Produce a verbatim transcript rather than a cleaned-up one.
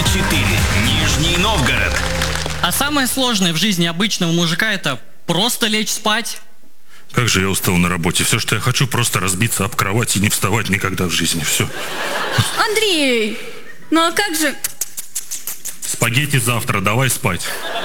четыре. Нижний Новгород. А самое сложное в жизни обычного мужика — это просто лечь спать. Как же я устал на работе. Все, что я хочу, просто разбиться об кровать и не вставать никогда в жизни. Все. Андрей, ну а как же... Спагетти завтра, давай спать.